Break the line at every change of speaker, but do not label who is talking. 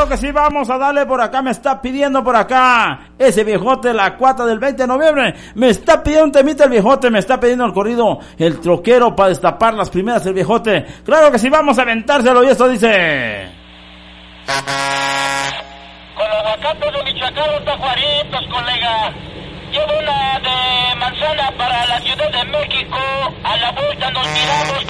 Claro que sí, vamos a darle por acá. Me está pidiendo por acá ese viejote, la cuata del 20 de noviembre. Me está pidiendo un temita el viejote, me está pidiendo el corrido el troquero para destapar las primeras el viejote. Claro que sí, vamos a aventárselo y esto dice...
Con aguacates de Michoacán, los tajuaritos, colega. Llevo una de manzana para la Ciudad de México. A la vuelta nos miramos